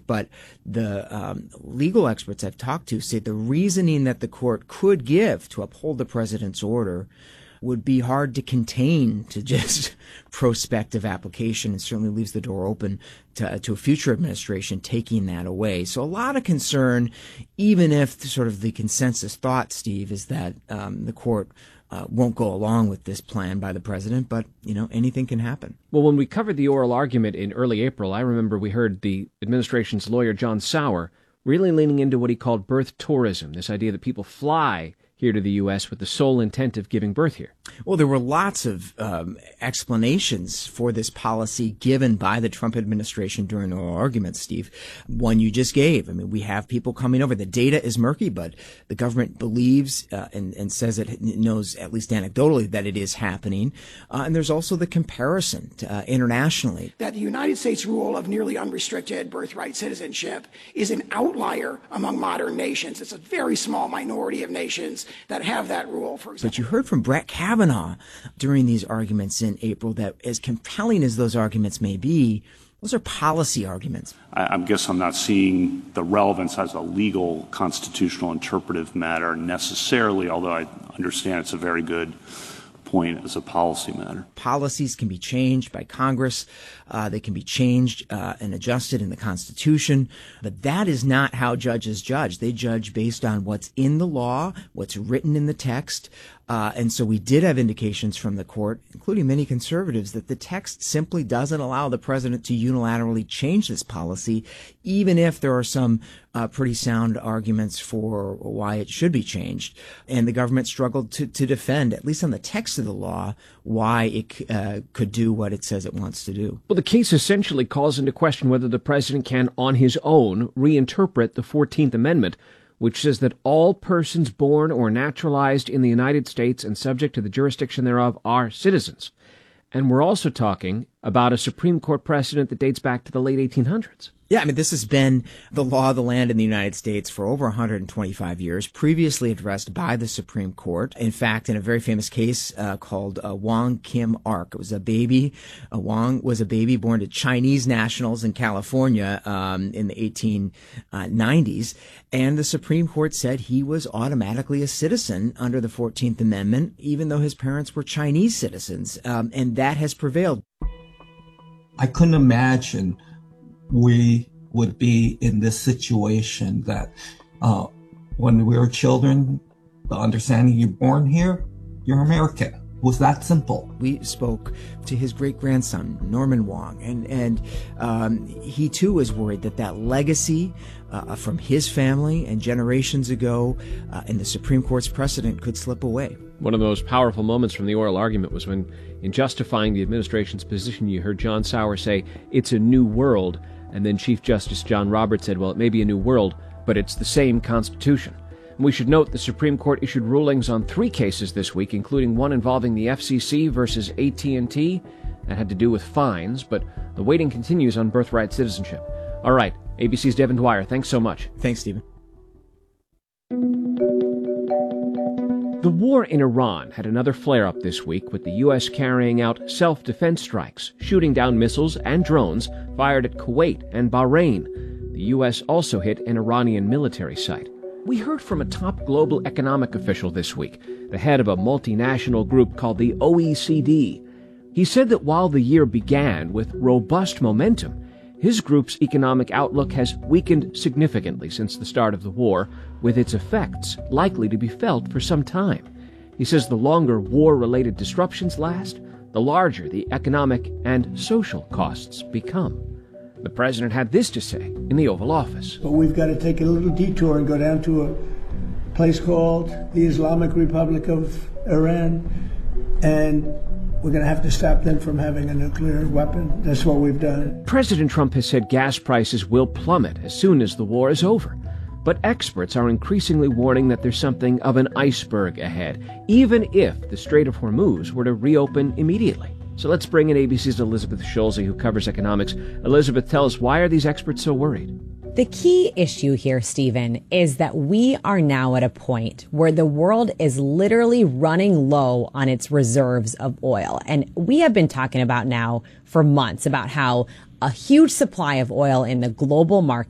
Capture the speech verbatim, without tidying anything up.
but the um, legal experts I've talked to say the reasoning that the court could give to uphold the president's order would be hard to contain to just prospective application, and certainly leaves the door open to, to a future administration taking that away. So a lot of concern, even if the, sort of the consensus thought, Steve, is that um, the court uh, won't go along with this plan by the president, but, you know, anything can happen. Well, when we covered the oral argument in early April, I remember we heard the administration's lawyer, John Sauer, really leaning into what he called birth tourism, this idea that people fly here to the U S with the sole intent of giving birth here. Well, there were lots of um, explanations for this policy given by the Trump administration during the oral argument, Steve. One you just gave. I mean, we have people coming over. The data is murky, but the government believes uh, and, and says it knows, at least anecdotally, that it is happening. Uh, and there's also the comparison to, uh, internationally. That the United States rule of nearly unrestricted birthright citizenship is an outlier among modern nations. It's a very small minority of nations that have that rule, for example. But you heard from Brett Kavanaugh during these arguments in April that, as compelling as those arguments may be, those are policy arguments. I, I guess I'm not seeing the relevance as a legal, constitutional, interpretive matter necessarily, although I understand it's a very good point as a policy matter. Policies can be changed by Congress. Uh, they can be changed uh, and adjusted in the Constitution. But that is not how judges judge. They judge based on what's in the law, what's written in the text. Uh, and so we did have indications from the court, including many conservatives, that the text simply doesn't allow the president to unilaterally change this policy, even if there are some uh, pretty sound arguments for why it should be changed. And the government struggled to, to defend, at least on the text of the law, why it uh, could do what it says it wants to do. Well, the case essentially calls into question whether the president can, on his own, reinterpret the fourteenth Amendment, which says that all persons born or naturalized in the United States and subject to the jurisdiction thereof are citizens. And we're also talking about a Supreme Court precedent that dates back to the late eighteen hundreds. Yeah, I mean, this has been the law of the land in the United States for over one hundred twenty-five years, previously addressed by the Supreme Court. In fact, in a very famous case uh, called uh, Wong Kim Ark, it was a baby. Uh, Wong was a baby born to Chinese nationals in California um, in the eighteen nineties. And the Supreme Court said he was automatically a citizen under the fourteenth Amendment, even though his parents were Chinese citizens. Um, and that has prevailed. I couldn't imagine we would be in this situation that uh, when we were children, the understanding you're born here, you're American. It was that simple. We spoke to his great-grandson, Norman Wong, and, and um, he too was worried that that legacy uh, from his family and generations ago uh, and the Supreme Court's precedent could slip away. One of the most powerful moments from the oral argument was when, in justifying the administration's position, you heard John Sauer say, "It's a new world." And then Chief Justice John Roberts said, well, it may be a new world, but it's the same Constitution. And we should note the Supreme Court issued rulings on three cases this week, including one involving the F C C versus A T and T. That had to do with fines, but the waiting continues on birthright citizenship. All right, A B C's Devin Dwyer, thanks so much. Thanks, Stephen. The war in Iran had another flare-up this week, with the U S carrying out self-defense strikes, shooting down missiles and drones fired at Kuwait and Bahrain. The U S also hit an Iranian military site. We heard from a top global economic official this week, the head of a multinational group called the O E C D. He said that while the year began with robust momentum, his group's economic outlook has weakened significantly since the start of the war, with its effects likely to be felt for some time. He says the longer war-related disruptions last, the larger the economic and social costs become. The president had this to say in the Oval Office. But we've got to take a little detour and go down to a place called the Islamic Republic of Iran, and we're going to have to stop them from having a nuclear weapon. That's what we've done. President Trump has said gas prices will plummet as soon as the war is over. But experts are increasingly warning that there's something of an iceberg ahead, even if the Strait of Hormuz were to reopen immediately. So let's bring in A B C's Elizabeth Schulze, who covers economics. Elizabeth, tell us, why are these experts so worried? The key issue here, Stephen, is that we are now at a point where the world is literally running low on its reserves of oil. And we have been talking about now for months about how a huge supply of oil in the global market